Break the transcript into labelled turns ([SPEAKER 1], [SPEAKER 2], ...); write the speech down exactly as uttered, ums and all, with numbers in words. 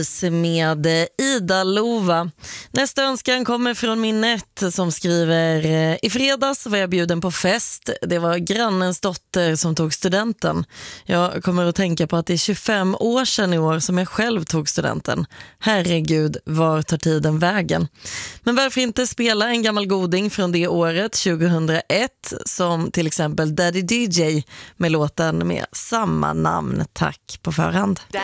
[SPEAKER 1] med Ida Lova. Nästa önskan kommer från Minnet som skriver: i fredags var jag bjuden på fest. Det var grannens dotter som tog studenten. Jag kommer att tänka på att det är tjugofem år sedan i år som jag själv tog studenten. Herregud, var tar tiden vägen? Men varför inte spela en gammal goding från det året, tjugohundraett, som till exempel Daddy D J med låten med samma namn. Tack på förhand.